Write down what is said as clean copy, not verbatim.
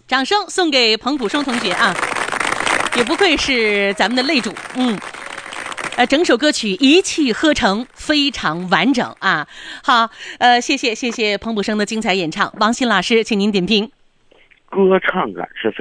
掌声送给彭普生同学啊，也不愧是咱们的擂主。整首歌曲一气呵成，非常完整啊。好，谢谢彭普生的精彩演唱。王鑫老师，请您点评。 歌唱感是